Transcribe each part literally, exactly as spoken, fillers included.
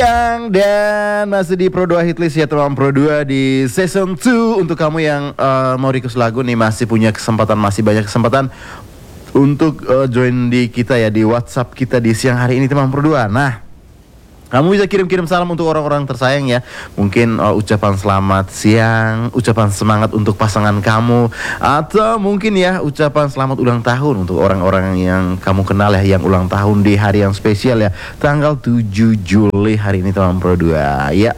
Dan masih di Pro dua Hitlist ya teman Pro dua di season dua. Untuk kamu yang uh, mau request lagu nih, masih punya kesempatan, masih banyak kesempatan untuk uh, join di kita ya, di WhatsApp kita di siang hari ini teman Pro dua. Nah, kamu bisa kirim-kirim salam untuk orang-orang tersayang ya. Mungkin uh, ucapan selamat siang, ucapan semangat untuk pasangan kamu, atau mungkin ya ucapan selamat ulang tahun untuk orang-orang yang kamu kenal ya, yang ulang tahun di hari yang spesial ya, tanggal tujuh Juli hari ini teman Pro dua ya.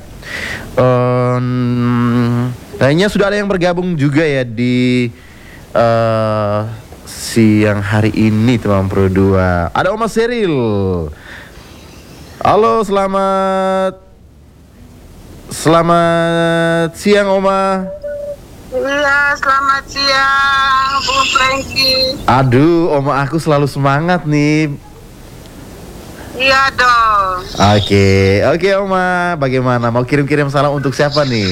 Um, kayaknya sudah ada yang bergabung juga ya di uh, siang hari ini teman Pro dua. Ada Oma Seril. Halo, selamat Selamat siang Oma. Iya, selamat siang Bung Franky. Aduh, Oma aku selalu semangat nih. Iya dong. Oke, oke Oma, bagaimana? Mau kirim-kirim salam untuk siapa nih?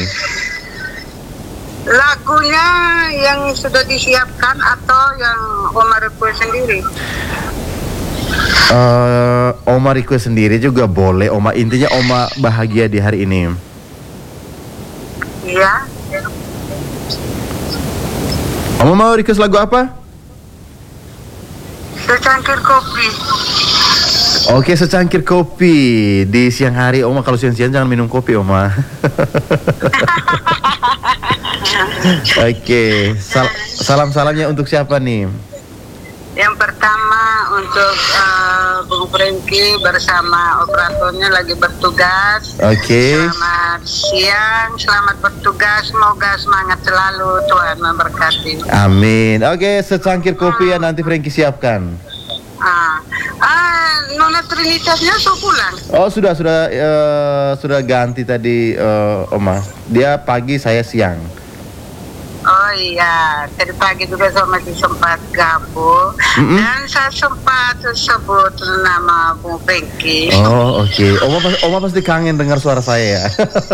Lagunya yang sudah disiapkan atau yang Oma request sendiri? Uh, Oma request sendiri juga boleh Oma, intinya Oma bahagia di hari ini. Iya. Oma mau request lagu apa? Secangkir kopi. Oke, secangkir kopi di siang hari. Oma kalau siang-siang jangan minum kopi Oma. Oke, sal salam-salamnya untuk siapa nih? Yang pertama untuk uh, Bung Franky bersama operatornya lagi bertugas. Oke. Okay. Selamat siang, selamat bertugas. Semoga semangat selalu, Tuhan memberkati. Amin. Oke, okay, secangkir kopi ya nanti Franky siapkan. Ah, ah Nona Trinitasnya sudah pulang. Oh sudah sudah uh, sudah ganti tadi uh, Oma. Dia pagi, saya siang. Oh iya, tadi pagi juga saya masih sempat gabung. Mm-hmm. Dan saya sempat sebut nama Bung Franky. Oh oke, okay. Oma, Oma pasti kangen dengar suara saya ya.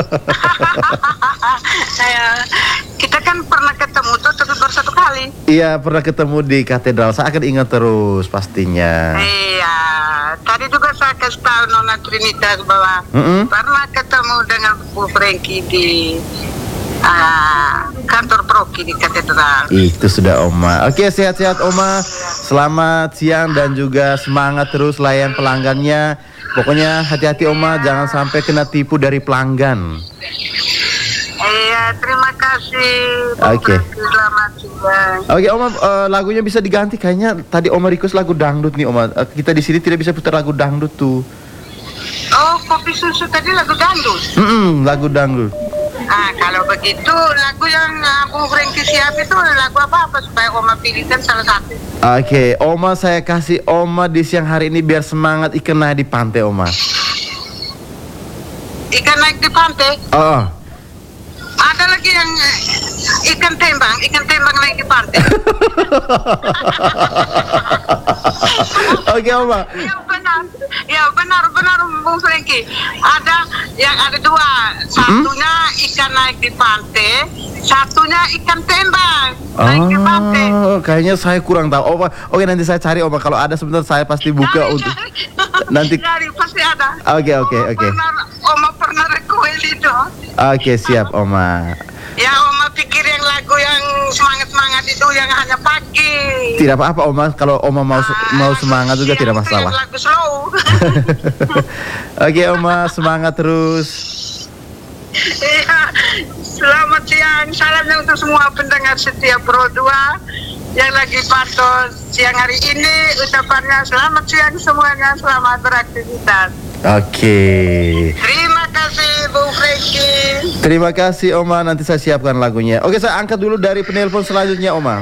Saya, kita kan pernah ketemu tuh tapi baru satu kali. Iya, pernah ketemu di katedral. Saya akan ingat terus pastinya. Iya, tadi juga saya kasih tahu Nona Trinitas bahwa mm-hmm. pernah ketemu dengan Bung Franky di Uh, kantor Proki di katedral. Itu sudah Oma. Oke, sehat-sehat Oma. Selamat siang dan juga semangat terus layan pelanggannya. Pokoknya hati-hati Oma, jangan sampai kena tipu dari pelanggan. Iya, terima kasih. Oke. Okay. Selamat siang. Oke okay, Oma, uh, lagunya bisa diganti kayaknya. Tadi Oma request lagu dangdut nih Oma. Uh, kita di sini tidak bisa putar lagu dangdut tuh. Oh, kopi susu tadi lagu dangdut. Mm-mm, lagu dangdut. Ah, kalau begitu lagu yang uh, Bung Franky siap itu lagu apa-apa supaya Oma pilihkan salah satu. Oke, okay, Oma saya kasih Oma di siang hari ini biar semangat ikan naik di pantai Oma. Ikan naik di pantai? Oh. Ada lagi yang uh, ikan tembang, ikan tembang naik di pantai. Oke okay, Oma. Ya benar, ya benar benar Bung Franky. Ada yang ada dua, satunya hmm? ikan naik di pantai, satunya ikan tembang naik oh, di pantai. Kayaknya saya kurang tahu. Oma, oke nanti saya cari Oma. Kalau ada sebentar saya pasti buka Cari, untuk cari. nanti. Cari pasti ada. Oke oke oke. Oma pernah request itu. Oke siap Oma. Ya Oma pikir yang lagu yang semangat-semangat itu yang hanya pagi. Tidak apa-apa Oma, kalau Oma mau ah, mau semangat juga tidak masalah. Lagu slow. Oke Oma, semangat terus. Iya, selamat siang. Salamnya untuk semua pendengar setia Pro dua yang lagi pantau siang hari ini. Ucapannya selamat siang semuanya, selamat beraktivitas. Oke. Terima kasih Bung Franky. Terima kasih Oma, nanti saya siapkan lagunya. Oke, saya angkat dulu dari penelpon selanjutnya Oma.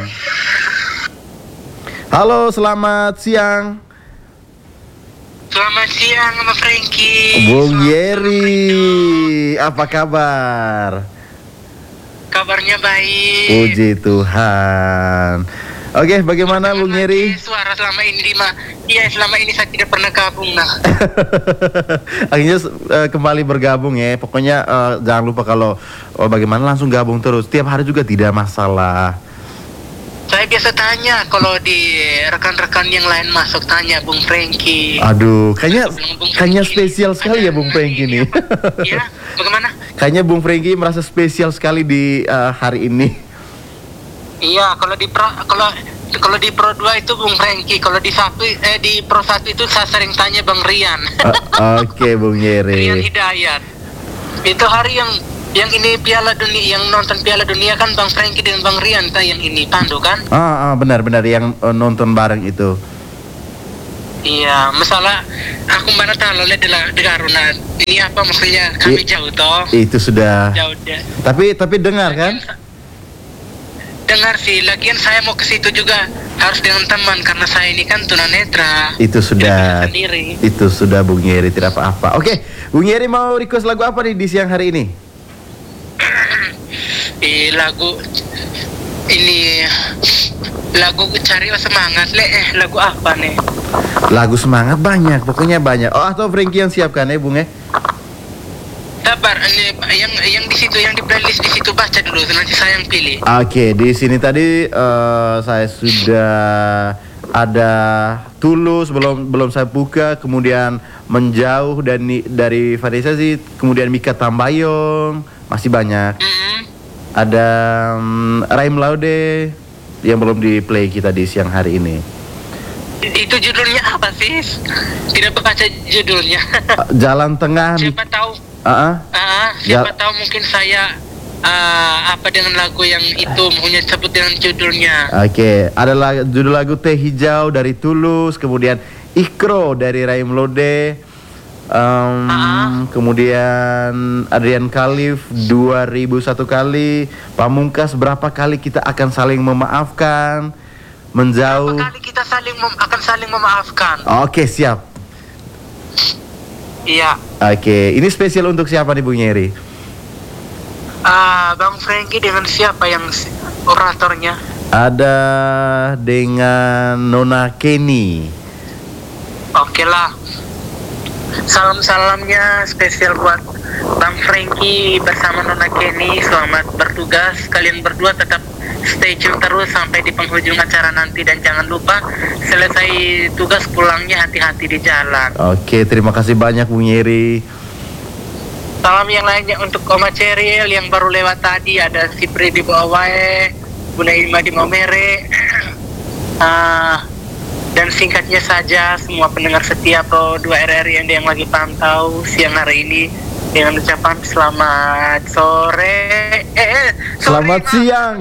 Halo, selamat siang. Selamat siang Mas Franky. Bung Yeri, apa kabar? Kabarnya baik. Puji Tuhan. Oke, bagaimana Bung Yeri? Suara selama ini Lima. Iya, selama ini saya tidak pernah gabung nah. Akhirnya uh, kembali bergabung ya. Pokoknya uh, jangan lupa kalau oh, bagaimana langsung gabung terus. Tiap hari juga tidak masalah. Saya saya biasa tanya kalau di rekan-rekan yang lain masuk tanya Bung Franky. Aduh, kayaknya Bung kayaknya Franky spesial sekali ya Bung Franky ini nih. apa? Ya, bagaimana? Kayaknya Bung Franky merasa spesial sekali di uh, hari ini. Iya, kalau di pro, kalau kalau di Pro dua itu Bung Franky, kalau di satu eh di Pro satu itu saya sering tanya Bang Rian. Uh, Oke, okay, Bung Yeri. Rian Hidayat. Itu hari yang yang ini Piala Dunia, yang nonton Piala Dunia kan Bang Franky dan Bang Rian ta yang ini Pandu kan? Ah, ah benar-benar yang uh, nonton bareng itu. Iya, masalah aku mana tahu le de la de Garuna. Ini apa maksudnya? Kami I, jauh toh. Itu sudah. Jauh deh. Tapi tapi dengar kan? Dengar sih, lagian saya mau ke situ juga harus dengan teman karena saya ini kan tunanetra. Itu sudah. Sendiri. Itu sudah Bung Yeri, tidak apa-apa. Oke, Bung Yeri mau request lagu apa nih di siang hari ini? Eh, lagu ini lagu cari semangat le eh lagu apa nih? Lagu semangat banyak, pokoknya banyak. Oh, atau Franky yang siapkan ya, Bung ya? Sabar, ini yang yang di situ yang di playlist di situ baca dulu nanti saya yang pilih. Oke, di sini tadi uh, saya sudah ada Tulus belum belum saya buka, kemudian Menjauh dan dari Vanessa sih, kemudian Mika Tambayong, masih banyak. Mm-hmm. Ada um, Raim Laude yang belum di play kita di siang hari ini. Itu judulnya apa sih? Tidak baca judulnya. Jalan Tengah. Siapa tahu? Uh-uh. Ah, siapa tahu mungkin saya uh, apa dengan lagu yang itu punya sebut dengan judulnya. Oke, okay. Ada lagu, judul lagu Teh Hijau dari Tulus, kemudian Ikro dari Raim Lode, um, uh-huh. kemudian Adrian Khalif dua ribu satu kali, Pamungkas berapa kali kita akan saling memaafkan, Menjauh. Berapa kali kita saling mem- akan saling memaafkan. Oke, okay, siap. Iya. Oke, okay. Ini spesial untuk siapa nih Bung Yeri? Uh, Bang Franky dengan siapa yang oratornya? Ada dengan Nona Kenny. Oke lah. Salam-salamnya spesial buat Bang Franky bersama Nona Kenny. Selamat bertugas. Kalian berdua tetap stay tune terus sampai di penghujung acara nanti. Dan jangan lupa selesai tugas pulangnya hati-hati di jalan. Oke, terima kasih banyak Bung Yeri. Salam yang lainnya untuk Oma Ceril yang baru lewat tadi. Ada si Pri di Bawai, Bunda Ilma di Maumere. uh, Dan singkatnya saja semua pendengar setia Pro dua R R I N D yang lagi pantau siang hari ini dengan ucapan selamat sore. Eh, eh selamat sorry, siang.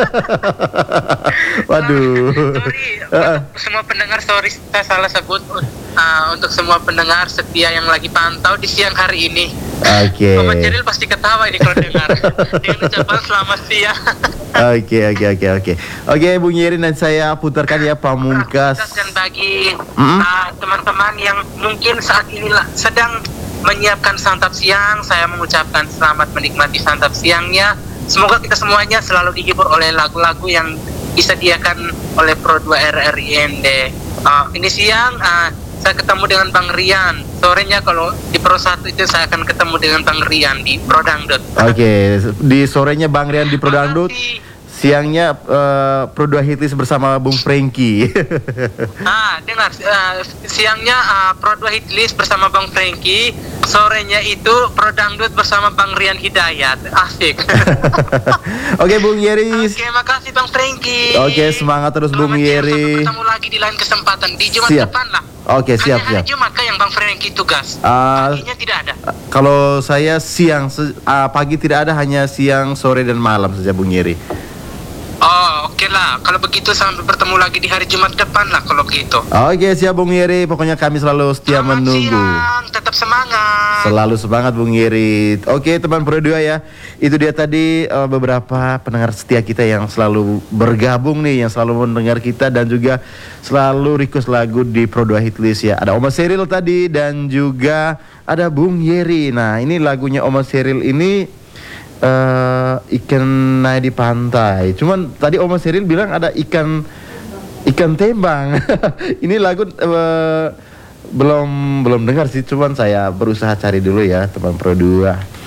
Waduh. Sorry, untuk semua pendengar, sorry saya salah sebut. Uh, untuk semua pendengar setia yang lagi pantau di siang hari ini. Oke. Mama Ceril pasti ketawa ini kalau dengar dengan ucapan selamat siang. Oke oke oke oke. Oke Bung Yeri, nanti saya putarkan ya Pamungkas. Dan bagi mm-hmm. uh, teman-teman yang mungkin saat ini sedang menyiapkan santap siang, saya mengucapkan selamat menikmati santap siangnya. Semoga kita semuanya selalu dihibur oleh lagu-lagu yang disediakan oleh Pro dua R R I N D. Uh, ini siang uh, saya ketemu dengan Bang Rian. Sorenya kalau di Pro satu itu saya akan ketemu dengan Bang Rian di Pro Dangdut. Oke, okay. Di sorenya Bang Rian di Pro Dangdut. Siangnya uh, Pro dua Hitlist bersama Bung Franky. Ah, dengar uh, siangnya uh, Pro dua Hitlist bersama Bang Franky, sorenya itu Pro Dangdut bersama Bang Rian Hidayat. Asik. Oke, Bung Yeri. Oke, makasih Bang Franky. Oke, semangat terus Bung Yeri. Sampai ketemu lagi di lain kesempatan di Jumat siap. depan lah. Oke, siap Hanya siap. hari Jumat kan yang Bang Franky tugas. Uh, Paginya tidak ada. Uh, kalau saya siang, uh, pagi tidak ada, hanya siang, sore dan malam saja Bung Yeri. Oh, oke okay lah. Kalau begitu sampai bertemu lagi di hari Jumat depan lah kalau begitu. Oke, siap Bung Yeri. Pokoknya kami selalu setia Selamat menunggu. Siang, tetap semangat. Selalu semangat Bung Yeri. Oke, teman Pro dua ya. Itu dia tadi uh, beberapa pendengar setia kita yang selalu bergabung nih, yang selalu mendengar kita dan juga selalu request lagu di Pro dua Hitlist ya. Ada Oma Seril tadi dan juga ada Bung Yeri. Nah, ini lagunya Oma Seril ini Uh, ikan naik di pantai. Cuman tadi Oma Seril bilang ada ikan ikan tembang. Ini lagu uh, belum belum dengar sih. Cuman saya berusaha cari dulu ya teman Pro dua.